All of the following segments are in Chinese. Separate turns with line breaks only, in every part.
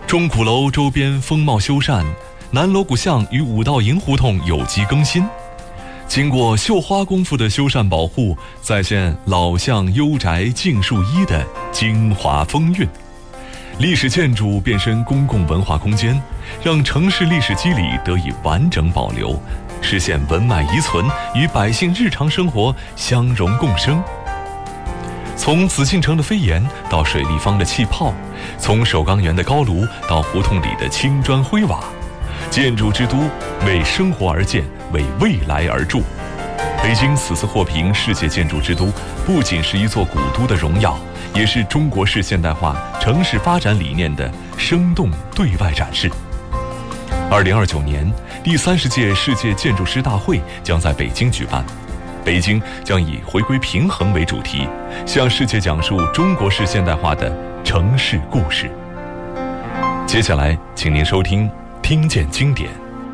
钟鼓楼周边风貌修缮，南锣鼓巷与五道营胡同有机更新。经过绣花功夫的修缮保护，再现老巷幽宅净树一的精华风韵。历史建筑变身公共文化空间，让城市历史肌理得以完整保留，实现文脉遗存与百姓日常生活相融共生。从紫禁城的飞檐到水立方的气泡，从首钢园的高炉到胡同里的青砖灰瓦，建筑之都为生活而建，为未来而筑。北京此次获评世界建筑之都，不仅是一座古都的荣耀，也是中国式现代化城市发展理念的生动对外展示。2029年，第30届世界建筑师大会将在北京举办。北京将以回归平衡为主题，向世界讲述中国式现代化的城市故事。接下来，请您收听《听见经典》。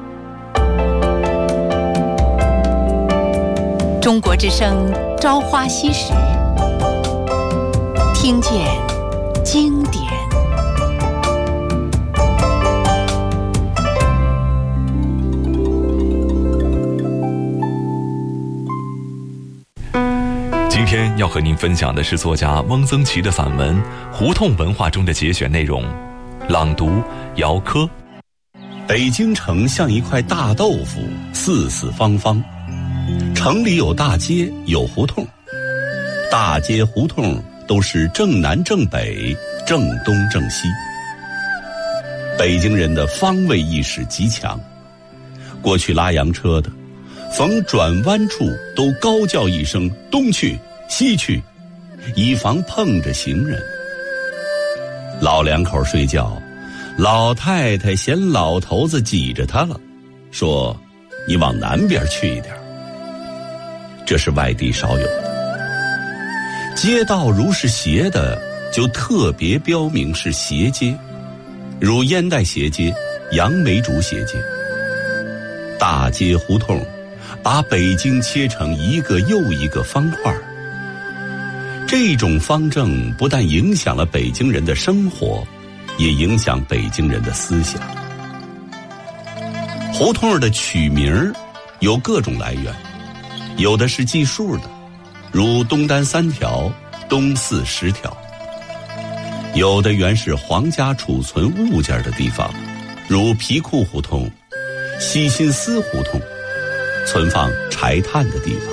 中国之声朝花夕拾，听见经典。
今天要和您分享的是作家汪曾祺的散文《胡同文化》中的节选内容，朗读姚科。
北京城像一块大豆腐，四四方方。城里有大街，有胡同，大街胡同都是正南正北，正东正西。北京人的方位意识极强，过去拉洋车的逢转弯处都高叫一声东去西去，以防碰着行人。老两口睡觉，老太太嫌老头子挤着他了，说你往南边去一点。这是外地少有的。街道如是斜的，就特别标明是斜街，如烟袋斜街、杨梅竹斜街。大街胡同把北京切成一个又一个方块。这种方正不但影响了北京人的生活，也影响北京人的思想。胡同的取名有各种来源，有的是计数的，如东单3条，东四10条；有的原是皇家储存物件的地方，如皮库胡同、西新司胡同，存放柴炭的地方；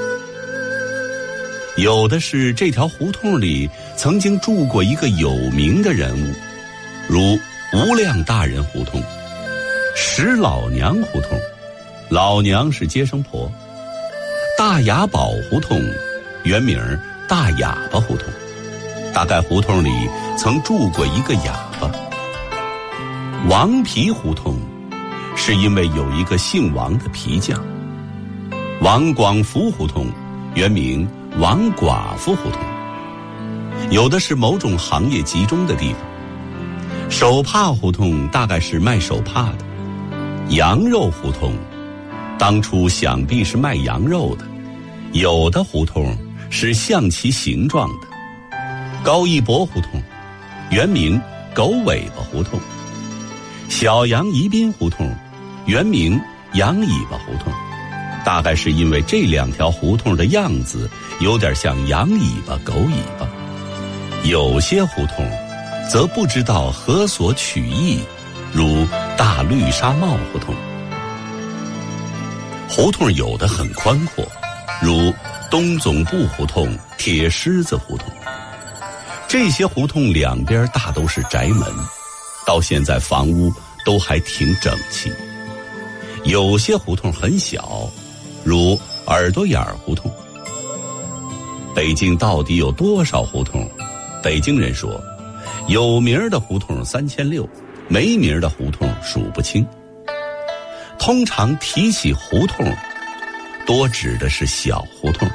有的是这条胡同里曾经住过一个有名的人物，如无量大人胡同、石老娘胡同，老娘是接生婆；大雅宝胡同，原名大哑巴胡同，大概胡同里曾住过一个哑巴；王皮胡同，是因为有一个姓王的皮匠；王广福胡同，原名王寡妇胡同。有的是某种行业集中的地方，手帕胡同大概是卖手帕的；羊肉胡同，当初想必是卖羊肉的；有的胡同是像其形状的；高一博胡同，原名狗尾巴胡同；小杨宜宾胡同，原名羊尾巴胡同，大概是因为这2条胡同的样子有点像羊尾巴、狗尾巴。有些胡同则不知道何所取意，如大绿纱帽胡同。胡同有的很宽阔，如东总部胡同、铁狮子胡同。这些胡同两边大都是宅门，到现在房屋都还挺整齐。有些胡同很小，如耳朵眼胡同。北京到底有多少胡同？北京人说，有名的胡同3600，没名的胡同数不清。通常提起胡同，多指的是小胡同。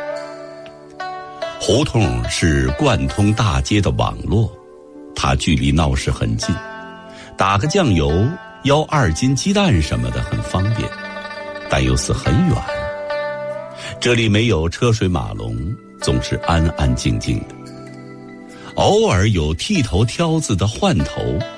胡同是贯通大街的网络，它距离闹市很近，打个酱油、舀2斤鸡蛋什么的很方便，但又似很远。这里没有车水马龙，总是安安静静的。偶尔有剃头挑子的换头，